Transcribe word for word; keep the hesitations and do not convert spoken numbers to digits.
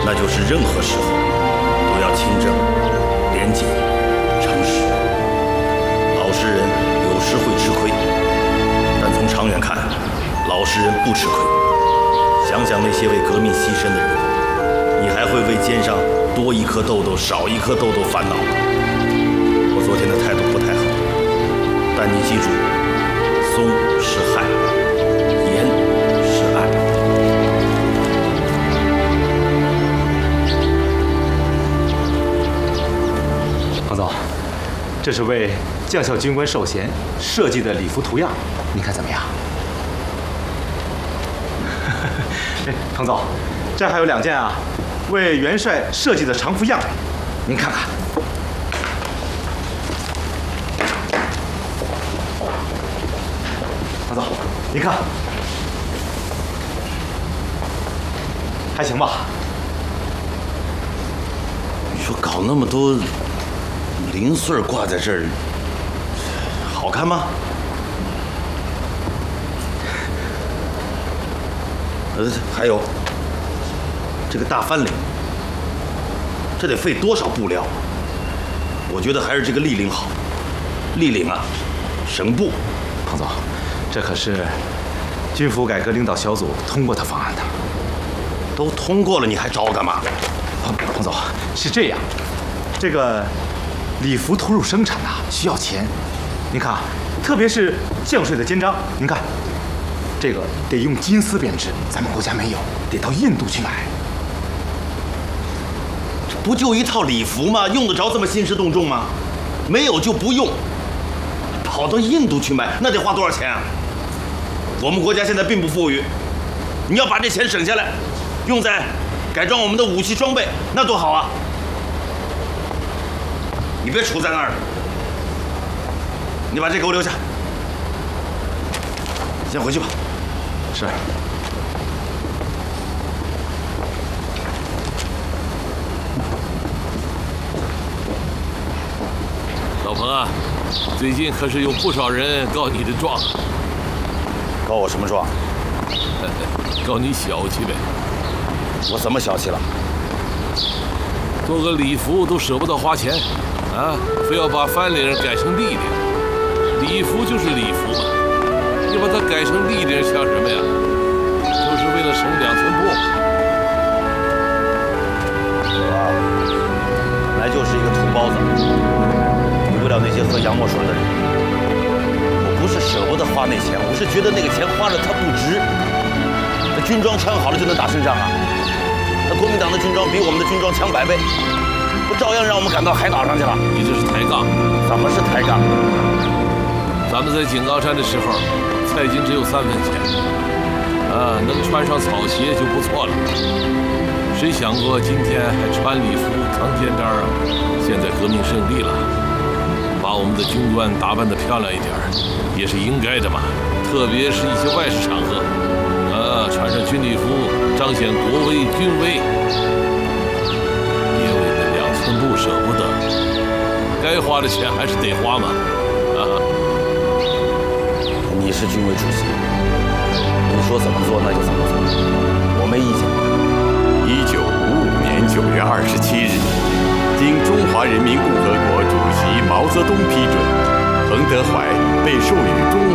那就是任何时候都要勤政、廉洁、诚实。老实人有时会吃亏，但从长远看，老实人不吃亏。想想那些为革命牺牲的人，你还会为肩上多一颗痘痘、少一颗痘痘烦恼吗？我昨天的态度不太好，但你记住，松是害，严是爱。 彭总，这是为将校军官授衔设计的礼服图样，您看怎么样？哎，彭总，这还有两件啊，为元帅设计的常服样，您看看。彭总，您看，还行吧？ 你说搞那么多零碎挂在这儿，好看吗？呃，还有这个大翻领，这得费多少布料啊？我觉得还是这个立领好。立领啊，省布。 彭总，这可是军服改革领导小组通过的方案呢。 都通过了，你还找我干嘛？ 彭彭总，是这样，这个礼服投入生产呐、啊，需要钱。您看啊，特别是将帅的肩章，您看。这个得用金丝编织，咱们国家没有，得到印度去买。 这不就一套礼服吗？用得着这么兴师动众吗？没有就不用。跑到印度去买，那得花多少钱啊？我们国家现在并不富裕，你要把这钱省下来，用在改装我们的武器装备，那多好啊！你别杵在那儿了，你把这给我留下，先回去吧。 是。 老彭啊，最近可是有不少人告你的状。 告我什么状？ 告你小气呗。 我怎么小气了？ 做个礼服都舍不得花钱，啊，非要把翻领改成立领。礼服就是礼服嘛。你把它改成立领像什么呀？就是为了省两寸布。 我啊，本来就是一个土包子，比不了那些喝洋墨水的人。我不是舍不得花那钱，我是觉得那个钱花了它不值。那军装穿好了就能打胜仗啊？那国民党的军装比我们的军装强百倍，不照样让我们赶到海岛上去了？ 你这是抬杠。 怎么是抬杠？ 咱们在井冈山的时候，菜金只有三分钱，啊，能穿上草鞋就不错了。谁想过今天还穿礼服、扛肩章啊？现在革命胜利了，把我们的军官打扮得漂亮一点，也是应该的嘛。特别是一些外事场合，啊，穿上军礼服，彰显国威、军威。别为那两寸布舍不得，该花的钱还是得花嘛，啊。 你是军委主席，你说怎么做那就怎么做，我没意见。 一九五五年九月二十七日，经中华人民共和国主席毛泽东批准，彭德怀被授予中